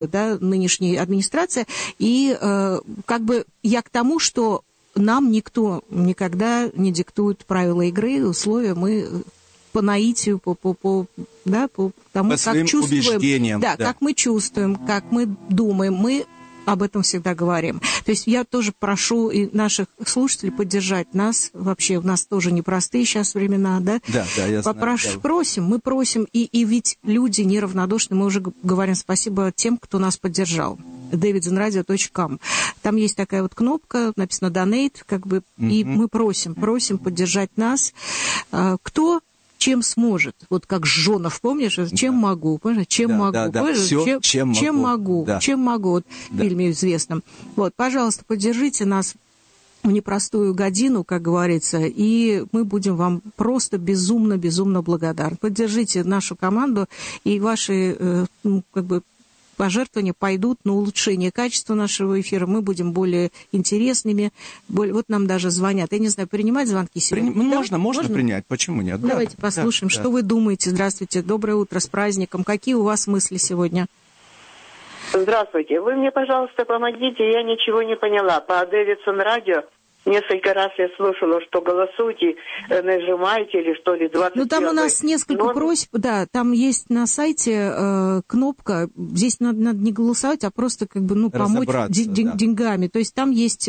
да, нынешней администрации. И как бы я к тому, что нам никто никогда не диктует правила игры, условия. Мы по наитию, по тому, по своим как чувствуем, убеждениям. Да, как мы чувствуем, как мы думаем, мы об этом всегда говорим. То есть я тоже прошу и наших слушателей поддержать нас. Вообще у нас тоже непростые сейчас времена, да? Да, я знаю. Мы просим, и ведь люди неравнодушны. Мы уже говорим спасибо тем, кто нас поддержал. davidzenradio.com. Там есть такая вот кнопка, написано «Donate», как бы, и мы просим поддержать нас. Кто чем сможет. Вот как Жонов, помнишь? Чем могу. Помнишь? Чем могу. Все, чем могу. Да. Чем могу. Вот в фильме известном. Вот, пожалуйста, поддержите нас в непростую годину, как говорится, и мы будем вам просто безумно благодарны. Поддержите нашу команду, и ваши, пожертвования пойдут на улучшение качества нашего эфира. Мы будем более интересными. Вот нам даже звонят. Я не знаю, принимать звонки сегодня? Можно принять. Почему нет? Давайте послушаем, что вы думаете. Здравствуйте, доброе утро, с праздником. Какие у вас мысли сегодня? Здравствуйте. Вы мне, пожалуйста, помогите. Я ничего не поняла. По Дэвидсон радио несколько раз я слушала, что голосуйте, нажимаете или что ли, 20. Ну, там у нас несколько просьб, да, там есть на сайте кнопка, здесь надо не голосовать, а просто помочь деньгами. То есть там есть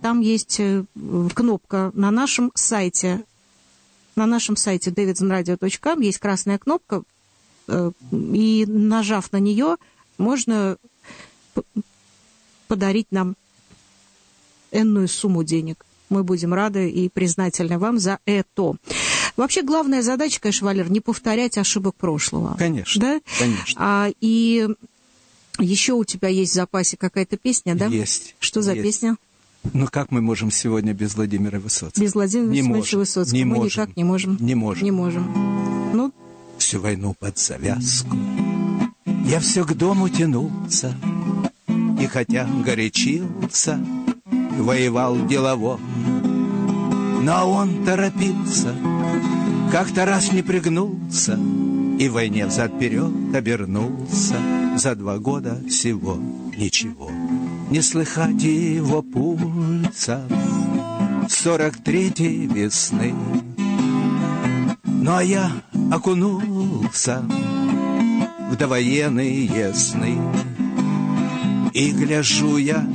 кнопка на нашем сайте davidzenradio.com есть красная кнопка, и нажав на нее, можно подарить нам энную сумму денег. Мы будем рады и признательны вам за это. Вообще, главная задача, конечно, Валер, не повторять ошибок прошлого. Конечно, да? конечно. И еще у тебя есть в запасе какая-то песня, да? Есть. Что за песня? Ну, как мы можем сегодня без Владимира Высоцкого? Без Владимира Высоцкого мы никак не можем. Не можем. Ну? Всю войну под завязку я все к дому тянулся, и хотя горячился, воевал делово, но он торопился, как-то раз не пригнулся, и в войне взад-вперед обернулся. За 2 года всего ничего не слыхать его пульса 43-й весны. Ну а я окунулся в довоенные сны, и гляжу я